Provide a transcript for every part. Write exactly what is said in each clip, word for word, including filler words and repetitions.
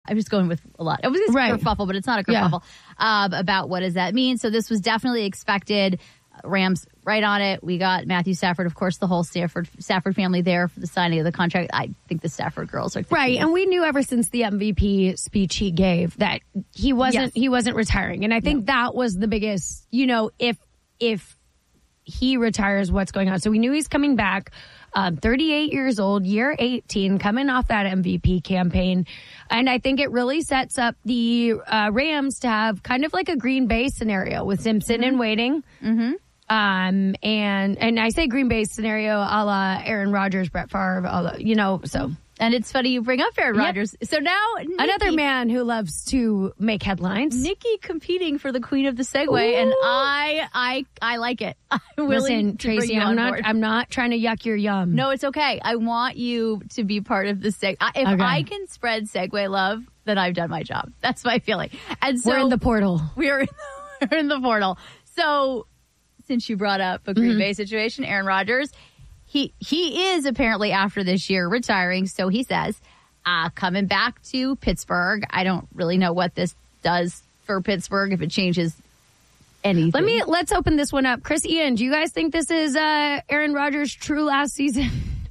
I'm just going with a lot. It was a right. kerfuffle, but it's not a kerfuffle yeah. um, about what does that mean. So this was definitely expected. Rams right on it. We got Matthew Stafford, of course, the whole Stafford Stafford family there for the signing of the contract. I think the Stafford girls are right, and we knew ever since the M V P speech he gave that he wasn't yes. he wasn't retiring, and I think no. that was the biggest. You know, if if he retires, what's going on? So we knew he's coming back. Um, thirty-eight years old, year eighteen, coming off that M V P campaign. And I think it really sets up the uh, Rams to have kind of like a Green Bay scenario with Simpson mm-hmm. and waiting. Mm-hmm. Um, and, and I say Green Bay scenario a la Aaron Rodgers, Brett Favre, all the, you know, so. And it's funny you bring up Aaron yep. Rodgers. So now Nikki, another man who loves to make headlines. Nikki competing for the queen of the Segway, Ooh. and I, I, I like it. I'm willing Listen, to Tracy, bring you I'm on not, board. I'm not trying to yuck your yum. No, it's okay. I want you to be part of the Segway. If okay. I can spread Segway love, then I've done my job. That's my feeling. And so we're in the portal. We're in the, we're in the portal. So since you brought up a Green mm-hmm. Bay situation, Aaron Rodgers, he he is apparently after this year retiring. So he says. Uh, coming back to Pittsburgh. I don't really know what this does for Pittsburgh, if it changes anything. Let me, let's open this one up. Chris, Ian, do you guys think this is uh, Aaron Rodgers' true last season?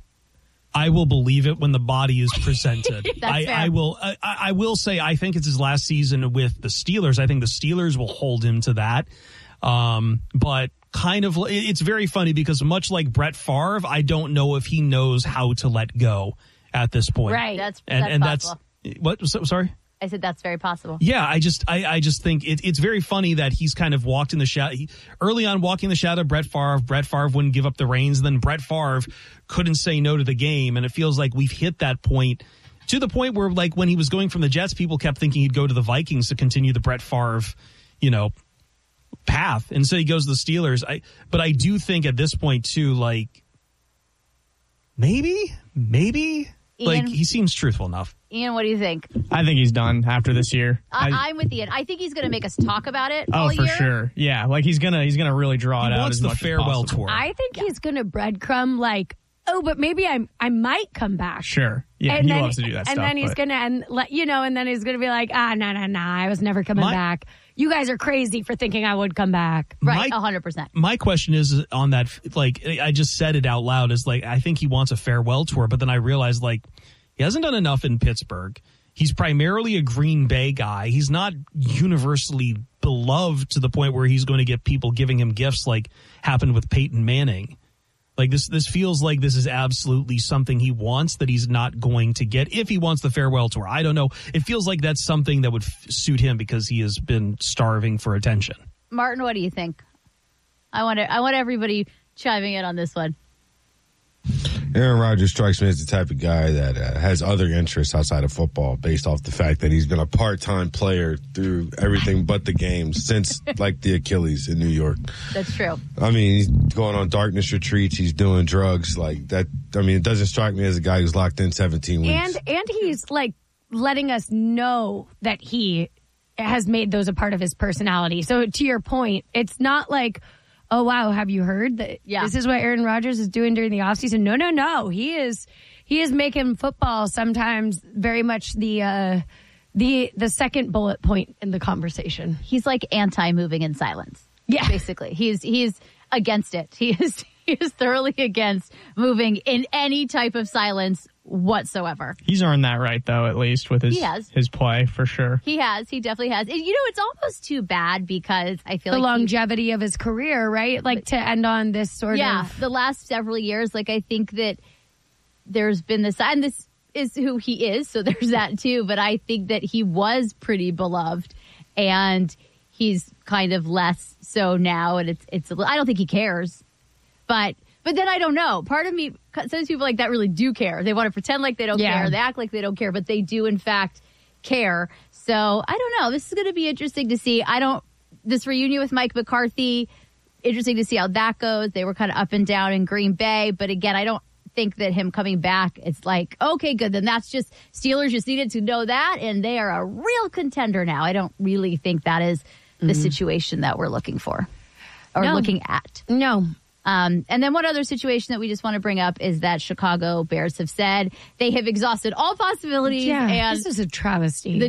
I will believe it when the body is presented. I, I will I, I will say I think it's his last season with the Steelers. I think the Steelers will hold him to that. Um, but kind of, it's very funny because much like Brett Favre, I don't know if he knows how to let go at this point. Right. That's, and, that's and possible. That's what so, sorry? I said that's very possible. Yeah, I just I, I just think it, it's very funny that he's kind of walked in the shadow. He, early on, walking in the shadow of Brett Favre. Brett Favre wouldn't give up the reins. And then Brett Favre couldn't say no to the game. And it feels like we've hit that point to the point where, like, when he was going from the Jets, people kept thinking he'd go to the Vikings to continue the Brett Favre, you know, path. And so he goes to the Steelers. I But I do think at this point, too, like, maybe, maybe... Like, Ian, he seems truthful enough. Ian, what do you think? I think he's done after this year. I, I, I'm with Ian. I think he's going to make us talk about it oh, all for year. sure. Yeah, like he's going to he's gonna really draw he it out wants as the much farewell as possible. tour. I think yeah. he's going to breadcrumb like, oh, but maybe I I might come back. Sure. Yeah, and he then, loves to do that and stuff. And then he's going to, and let you know, and then he's going to be like, ah, no, no, no, I was never coming my, back. You guys are crazy for thinking I would come back. Right, my, one hundred percent. My question is on that, like, I just said it out loud, is like, I think he wants a farewell tour, but then I realized, like, he hasn't done enough in Pittsburgh. He's primarily a Green Bay guy. He's not universally beloved to the point where he's going to get people giving him gifts like happened with Peyton Manning. Like this, this feels like this is absolutely something he wants that he's not going to get if he wants the farewell tour. I don't know. It feels like that's something that would f- suit him because he has been starving for attention. Martin, what do you think? I want to, I want everybody chiming in on this one. Aaron Rodgers strikes me as the type of guy that uh, has other interests outside of football based off the fact that he's been a part-time player through everything but the games since, like, the Achilles in New York. That's true. I mean, he's going on darkness retreats. He's doing drugs. Like, that. I mean, it doesn't strike me as a guy who's locked in seventeen weeks. And, and he's, like, letting us know that he has made those a part of his personality. So, to your point, it's not like... oh, wow, have you heard that yeah. this is what Aaron Rodgers is doing during the offseason? No, no, no. He is he is making football sometimes very much the uh, the the second bullet point in the conversation. He's like anti-moving in silence. Yeah. Basically. He's he's against it. He is he is thoroughly against moving in any type of silence whatsoever. He's earned that right, though, at least with his he has. his play, for sure. He has. He definitely has. And, you know, it's almost too bad because I feel the like... The longevity he, of his career, right? Like, to end on this sort yeah, of... Yeah, the last several years, like, I think that there's been this... And this is who he is, so there's that, too. But I think that he was pretty beloved, and he's kind of less so now, and it's... it's. I don't think he cares, but... But then I don't know. Part of me, some people like that really do care. They want to pretend like they don't yeah. care. They act like they don't care, but they do, in fact, care. So I don't know. This is going to be interesting to see. I don't, this reunion with Mike McCarthy, interesting to see how that goes. They were kind of up and down in Green Bay. But again, I don't think that him coming back, it's like, okay, good. Then that's just, Steelers just needed to know that. And they are a real contender now. I don't really think that is the mm-hmm. situation that we're looking for or no. looking at. No. Um, and then one other situation that we just want to bring up is that Chicago Bears have said they have exhausted all possibilities. Yeah, and this is a travesty. The